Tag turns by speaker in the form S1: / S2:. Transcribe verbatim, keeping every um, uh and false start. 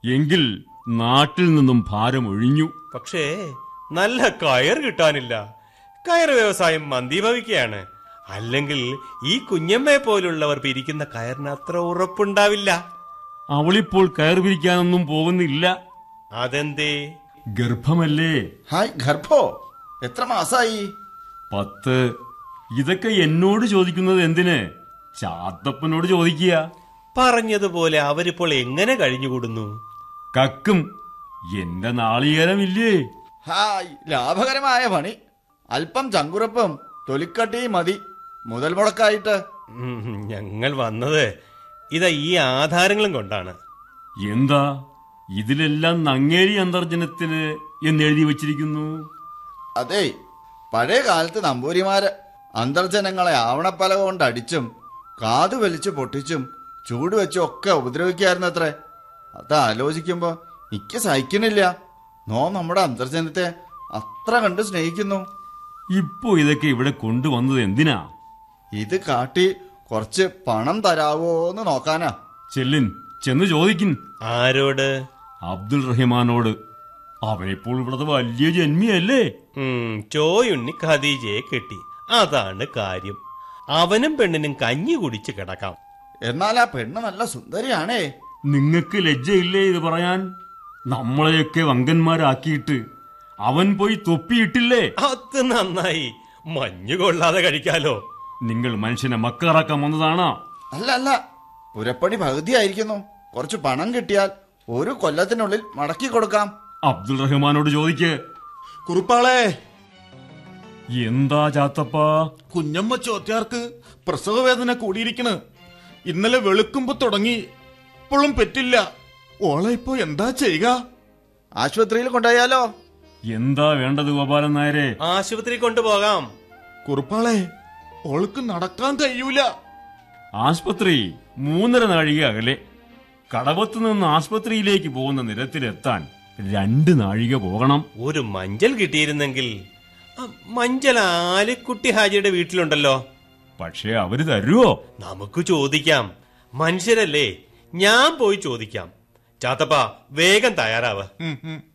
S1: എങ്കിൽ നാട്ടിൽ നിന്നും ഭാരം ഒഴിഞ്ഞു.
S2: പക്ഷേ നല്ല കയർ കിട്ടാനില്ല. കയർ വ്യവസായം മന്ദീഭവിക്കുകയാണ്. അല്ലെങ്കിൽ ഈ കുഞ്ഞമ്മയെ പോലുള്ളവർ പിരിക്കുന്ന കയറിന് അത്ര ഉറപ്പുണ്ടാവില്ല.
S1: അവളിപ്പോൾ കയർ പിരിക്കാനൊന്നും പോകുന്നില്ല.
S2: അതെന്തേ?
S1: ഗർഭമല്ലേ.
S3: ഹായ്, ഗർഭോ? എത്ര മാസായി?
S1: പത്ത്. ഇതൊക്കെ എന്നോട് ചോദിക്കുന്നത് എന്തിന്? ചാത്തപ്പനോട് ചോദിക്കുക.
S2: പറഞ്ഞതുപോലെ അവരിപ്പോൾ എങ്ങനെ കഴിഞ്ഞുകൂടുന്നു?
S1: കക്കും. എന്റെ നാളികേരമില്ലേ?
S3: ഹായ്, ലാഭകരമായ പണി. അല്പം ചങ്കുറപ്പും തൊലിക്കട്ടിയും മതി മുതൽ മുടക്കായിട്ട്.
S2: ഞങ്ങൾ വന്നത് ഇതാ ഈ ആധാരങ്ങളും കൊണ്ടാണ്.
S1: എന്താ ഇതിലെല്ലാം നങ്ങേരി അന്തർജനത്തിന് എന്നെഴുതി വച്ചിരിക്കുന്നു?
S3: അതെ, പഴയ കാലത്ത് നമ്പൂരിമാര് അന്തർജനങ്ങളെ ആവണപ്പലക കൊണ്ട് അടിച്ചും കാതു വലിച്ചു പൊട്ടിച്ചും ചൂടുവെച്ചും ഒക്കെ ഉപദ്രവിക്കായിരുന്നു അത്രേ. അത് ആലോചിക്കുമ്പോ എനിക്ക് സഹിക്കണില്ല. നോ നമ്മുടെ അന്തർജനത്തെ അത്ര കണ്ട് സ്നേഹിക്കുന്നു.
S1: ഇപ്പോ ഇതൊക്കെ ഇവിടെ കൊണ്ടുവന്നത് എന്തിനാ?
S3: ഇത് കാട്ടി കുറച്ച് പണം തരാവോന്ന് നോക്കാനാ.
S1: ചെല്ലിൻ, ചെന്ന് ചോദിക്കിൻ.
S2: ആരോട്?
S1: അബ്ദുൾ റഹ്മാനോട്. അവനിപ്പോൾ ഇവിടത്തെ വലിയ ജന്മിയല്ലേ.
S2: ചോയുണ്ണി ഖദീജയെ കെട്ടി, അതാണ് കാര്യം. അവനും പെണ്ണിനും കഞ്ഞി കുടിച്ച് കിടക്കാം.
S3: എന്നാൽ ആ പെണ്ണ് നല്ല സുന്ദരിയാണേ.
S1: നിങ്ങക്ക് ലജ്ജയില്ലേ ഇത് പറയാൻ? നമ്മളെയൊക്കെ വങ്കന്മാരാക്കിയിട്ട് അവൻ പോയി തൊപ്പിയിട്ടില്ലേ?
S2: അത് നന്നായി. മഞ്ഞു കൊള്ളാതെ കഴിക്കാലോ.
S1: നിങ്ങൾ മനുഷ്യനെ മക്കാറാക്കാൻ വന്നതാണോ?
S3: അല്ല അല്ല, പുരപ്പണി പകുതിയായിരിക്കുന്നു. കുറച്ച് പണം കിട്ടിയാൽ ഒരു കൊല്ലത്തിനുള്ളിൽ മടക്കി കൊടുക്കാം.
S1: അബ്ദുൾ റഹ്മാനോട് ചോദിക്ക്.
S4: കുറുപ്പാളെ.
S1: എന്താ ചാത്തപ്പ?
S4: കുഞ്ഞമ്മ ചോദ്യാർക്ക് പ്രസവവേദന കൂടിയിരിക്കണ്. ഇന്നലെ വെളുക്കുമ്പോ തുടങ്ങി, ഇപ്പോഴും പറ്റില്ല. ഓളെ ഇപ്പോ എന്താ ചെയ്യുക?
S3: ആശുപത്രിയിൽ കൊണ്ടുപോയാലോ?
S1: എന്താ വേണ്ടത് ഗോപാലൻ നായരെ?
S2: ആശുപത്രി കൊണ്ടുപോകാം.
S4: കുറുപ്പാളെ, ഓൾക്ക് നടക്കാൻ കഴിയൂല.
S1: ആശുപത്രി മൂന്നര നാഴിക അകലെ. കടവത്ത് നിന്ന് ആശുപത്രിയിലേക്ക് പോകുന്ന നിരത്തിലെത്താൻ രണ്ട് നാഴിക പോകണം.
S2: ഒരു മഞ്ചൽ കിട്ടിയിരുന്നെങ്കിൽ. മഞ്ചൽ ആലിക്കുട്ടി ഹാജിയുടെ വീട്ടിലുണ്ടല്ലോ.
S1: പക്ഷേ അവര് തരുവോ?
S2: നമുക്ക് ചോദിക്കാം. മനുഷ്യരല്ലേ, ഞാൻ പോയി ചോദിക്കാം. ചാത്തപ്പ, വേഗം തയ്യാറാവ്.